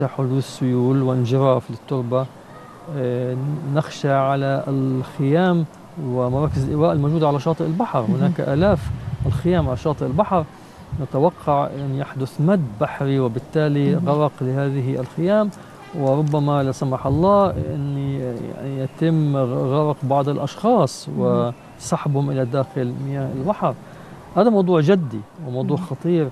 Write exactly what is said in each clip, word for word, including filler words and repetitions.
حدوث سيول وانجراف للتربة. آه، نخشى على الخيام ومراكز الإيواء الموجودة على شاطئ البحر. هناك آلاف الخيام على شاطئ البحر. نتوقع أن يحدث مد بحري وبالتالي غرق لهذه الخيام، وربما لا سمح الله أن يتم غرق بعض الأشخاص وسحبهم إلى داخل مياه البحر. هذا موضوع جدي وموضوع خطير،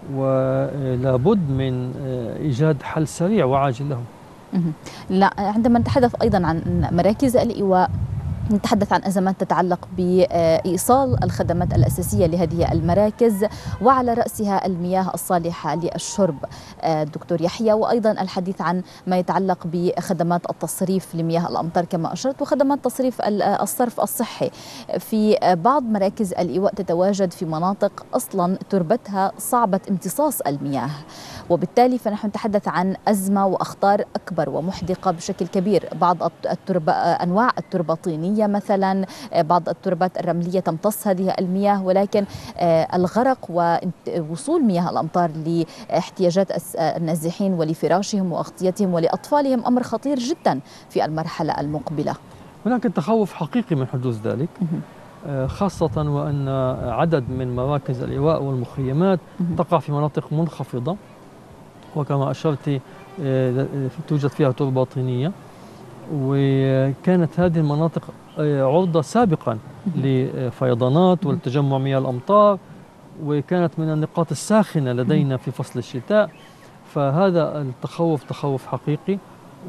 ولا بد من إيجاد حل سريع وعاجل له. لا، عندما نتحدث أيضا عن مراكز الإيواء نتحدث عن أزمات تتعلق بإيصال الخدمات الأساسية لهذه المراكز، وعلى رأسها المياه الصالحة للشرب دكتور يحيى، وأيضا الحديث عن ما يتعلق بخدمات التصريف لمياه الأمطار كما أشرت، وخدمات تصريف الصرف الصحي. في بعض مراكز الإيواء تتواجد في مناطق أصلا تربتها صعبة امتصاص المياه، وبالتالي فنحن نتحدث عن أزمة وأخطار أكبر ومحدقة بشكل كبير. بعض التربة أنواع التربة طينية مثلا، بعض التربات الرملية تمتص هذه المياه، ولكن الغرق ووصول مياه الأمطار لاحتياجات النازحين ولفراشهم وأغطيتهم ولأطفالهم أمر خطير جدا في المرحلة المقبلة. هناك تخوف حقيقي من حدوث ذلك، خاصة وأن عدد من مراكز الإيواء والمخيمات تقع في مناطق منخفضة، وكما أشرت توجد فيها تربة طينية، وكانت هذه المناطق عرضة سابقا لفيضانات ولتجمع مياه الأمطار، وكانت من النقاط الساخنة لدينا في فصل الشتاء. فهذا التخوف تخوف حقيقي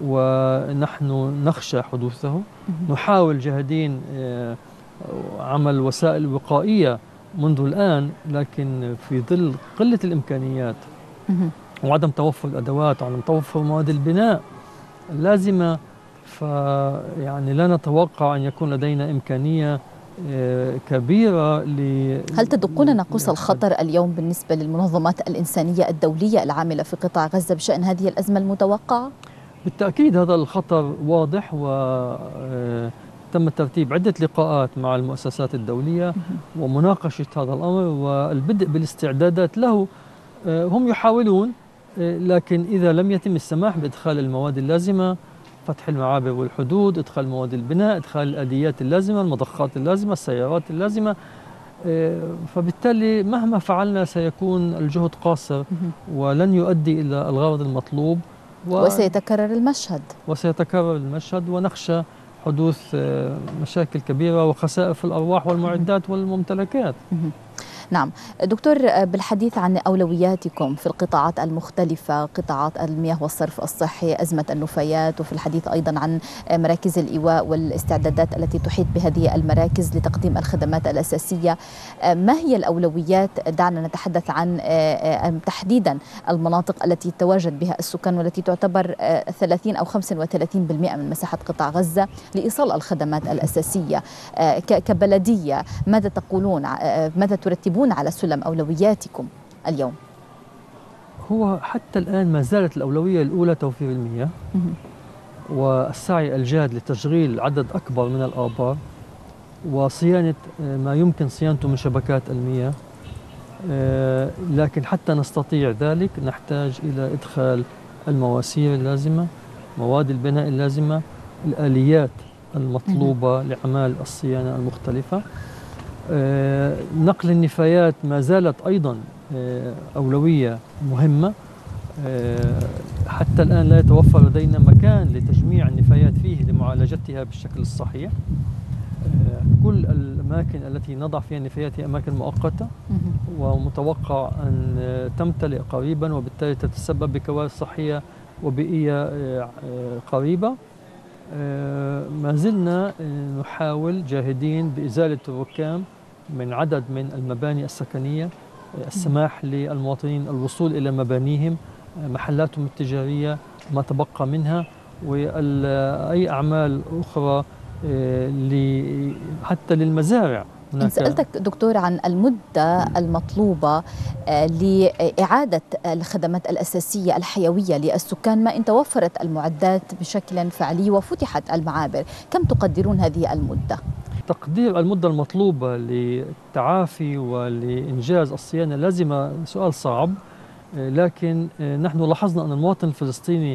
ونحن نخشى حدوثه. نحاول جاهدين عمل وسائل وقائية منذ الآن، لكن في ظل قلة الإمكانيات وعدم توفر الأدوات وعدم توفر مواد البناء اللازمة، فيعني لا نتوقع أن يكون لدينا إمكانية كبيرة ل هل تدقون ناقوس الخطر اليوم بالنسبة للمنظمات الإنسانية الدولية العاملة في قطاع غزة بشأن هذه الأزمة المتوقعة؟ بالتأكيد هذا الخطر واضح، وتم ترتيب عدة لقاءات مع المؤسسات الدولية ومناقشة هذا الأمر والبدء بالاستعدادات له. هم يحاولون، لكن إذا لم يتم السماح بإدخال المواد اللازمة، فتح المعابر والحدود، إدخال مواد البناء، إدخال الآليات اللازمة، المضخات اللازمة، السيارات اللازمة، فبالتالي مهما فعلنا سيكون الجهد قاصر ولن يؤدي إلى الغرض المطلوب، و... وسيتكرر المشهد وسيتكرر المشهد ونخشى حدوث مشاكل كبيرة وخسائر في الأرواح والمعدات والممتلكات. نعم دكتور، بالحديث عن أولوياتكم في القطاعات المختلفة، قطاعات المياه والصرف الصحي، أزمة النفايات، وفي الحديث أيضا عن مراكز الإيواء والاستعدادات التي تحيط بهذه المراكز لتقديم الخدمات الأساسية، ما هي الأولويات؟ دعنا نتحدث عن تحديدا المناطق التي يتواجد بها السكان والتي تعتبر ثلاثين أو خمسة وثلاثين بالمئة من مساحة قطاع غزة لإيصال الخدمات الأساسية. كبلدية ماذا تقولون، ماذا ترتبون على سلم أولوياتكم اليوم؟ هو حتى الآن ما زالت الأولوية الأولى توفير المياه والسعي الجاد لتشغيل عدد أكبر من الآبار وصيانة ما يمكن صيانته من شبكات المياه. لكن حتى نستطيع ذلك نحتاج إلى إدخال المواسير اللازمة، مواد البناء اللازمة، الآليات المطلوبة لأعمال الصيانة المختلفة. نقل النفايات ما زالت أيضا أولوية مهمة. حتى الآن لا يتوفر لدينا مكان لتجميع النفايات فيه لمعالجتها بالشكل الصحيح. كل الأماكن التي نضع فيها النفايات هي أماكن مؤقتة ومتوقع أن تمتلئ قريبا، وبالتالي تتسبب بكوارث صحية وبيئية قريبة. ما زلنا نحاول جاهدين بإزالة الركام من عدد من المباني السكنية، السماح للمواطنين الوصول إلى مبانيهم، محلاتهم التجارية ما تبقى منها، وأي أعمال أخرى حتى للمزارع. إن سألتك دكتور عن المدة المطلوبة لإعادة الخدمات الأساسية الحيوية للسكان ما إن توفرت المعدات بشكل فعلي وفتحت المعابر، كم تقدرون هذه المدة؟ تقدير المدة المطلوبة للتعافي ولإنجاز الصيانة اللازمة سؤال صعب، لكن نحن لاحظنا أن المواطن الفلسطيني